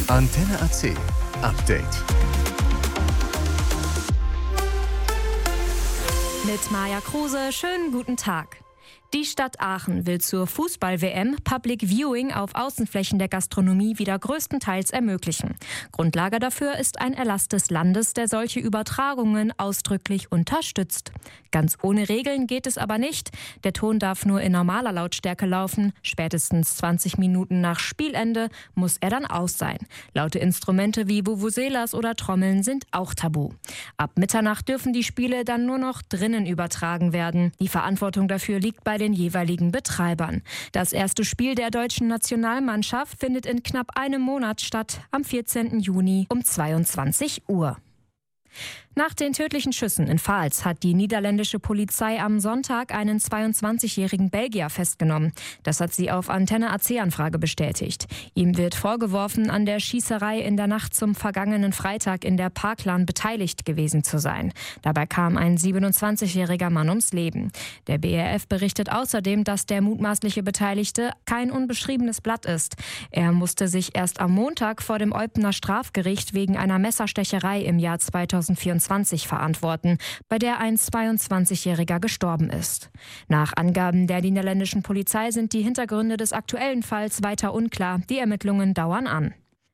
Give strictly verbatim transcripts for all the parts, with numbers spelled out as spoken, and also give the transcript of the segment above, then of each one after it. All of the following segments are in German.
Antenne A C Update. Mit Maja Kruse, schönen guten Tag. Die Stadt Aachen will zur Fußball-W M Public Viewing auf Außenflächen der Gastronomie wieder größtenteils ermöglichen. Grundlage dafür ist ein Erlass des Landes, der solche Übertragungen ausdrücklich unterstützt. Ganz ohne Regeln geht es aber nicht. Der Ton darf nur in normaler Lautstärke laufen. Spätestens zwanzig Minuten nach Spielende muss er dann aus sein. Laute Instrumente wie Vuvuzelas oder Trommeln sind auch tabu. Ab Mitternacht dürfen die Spiele dann nur noch drinnen übertragen werden. Die Verantwortung dafür liegt bei den jeweiligen Betreibern. Das erste Spiel der deutschen Nationalmannschaft findet in knapp einem Monat statt, am vierzehnten Juni um zweiundzwanzig Uhr. Nach den tödlichen Schüssen in Vaals hat die niederländische Polizei am Sonntag einen zweiundzwanzigjährigen Belgier festgenommen. Das hat sie auf Antenne A C-Anfrage bestätigt. Ihm wird vorgeworfen, an der Schießerei in der Nacht zum vergangenen Freitag in der Parklaan beteiligt gewesen zu sein. Dabei kam ein siebenundzwanzigjähriger Mann ums Leben. Der B R F berichtet außerdem, dass der mutmaßliche Beteiligte kein unbeschriebenes Blatt ist. Er musste sich erst am Montag vor dem Eupener Strafgericht wegen einer Messerstecherei im Jahr zweitausendvierundzwanzig verantworten, bei der ein zweiundzwanzigjähriger gestorben ist. Nach Angaben der niederländischen Polizei sind die Hintergründe des aktuellen Falls weiter unklar. Die Ermittlungen dauern an.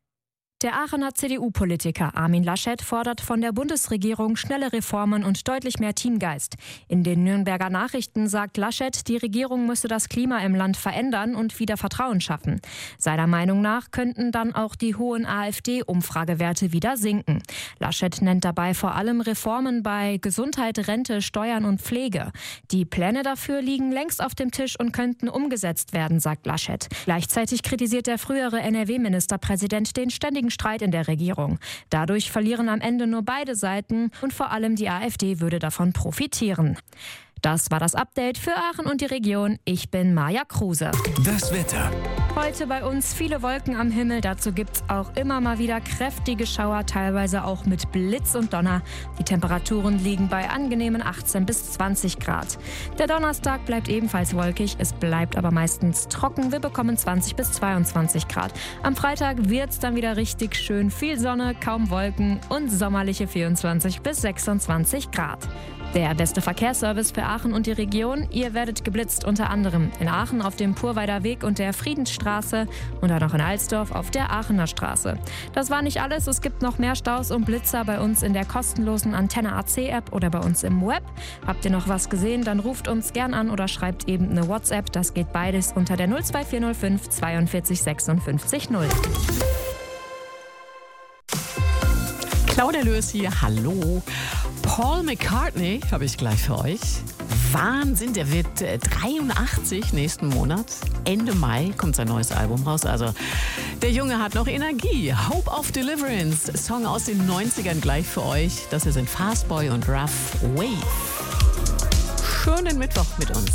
Der Aachener C D U-Politiker Armin Laschet fordert von der Bundesregierung schnelle Reformen und deutlich mehr Teamgeist. In den Nürnberger Nachrichten sagt Laschet, die Regierung müsse das Klima im Land verändern und wieder Vertrauen schaffen. Seiner Meinung nach könnten dann auch die hohen AfD-Umfragewerte wieder sinken. Laschet nennt dabei vor allem Reformen bei Gesundheit, Rente, Steuern und Pflege. Die Pläne dafür liegen längst auf dem Tisch und könnten umgesetzt werden, sagt Laschet. Gleichzeitig kritisiert der frühere N R W-Ministerpräsident den ständigen Streit in der Regierung. Dadurch verlieren am Ende nur beide Seiten und vor allem die AfD würde davon profitieren. Das war das Update für Aachen und die Region. Ich bin Maja Kruse. Das Wetter. Heute bei uns viele Wolken am Himmel. Dazu gibt's auch immer mal wieder kräftige Schauer, teilweise auch mit Blitz und Donner. Die Temperaturen liegen bei angenehmen achtzehn bis zwanzig Grad. Der Donnerstag bleibt ebenfalls wolkig, es bleibt aber meistens trocken. Wir bekommen zwanzig bis zweiundzwanzig Grad. Am Freitag wird's dann wieder richtig schön. Viel Sonne, kaum Wolken und sommerliche vierundzwanzig bis sechsundzwanzig Grad. Der beste Verkehrsservice für Aachen und die Region. Ihr werdet geblitzt, unter anderem in Aachen auf dem Purweider Weg und der Friedensstraße und dann noch in Alsdorf auf der Aachener Straße. Das war nicht alles. Es gibt noch mehr Staus und Blitzer bei uns in der kostenlosen Antenne A C-App oder bei uns im Web. Habt ihr noch was gesehen, dann ruft uns gern an oder schreibt eben eine WhatsApp. Das geht beides unter der null zwei vier null fünf zweiundvierzig sechsundfünfzig null. Claudia Lös hier, hallo. Paul McCartney habe ich gleich für euch. Wahnsinn, der wird dreiundachtzig nächsten Monat. Ende Mai kommt sein neues Album raus. Also der Junge hat noch Energie. Hope of Deliverance, Song aus den neunzigern gleich für euch. Das hier sind Fastboy und Rough Wave. Schönen Mittwoch mit uns.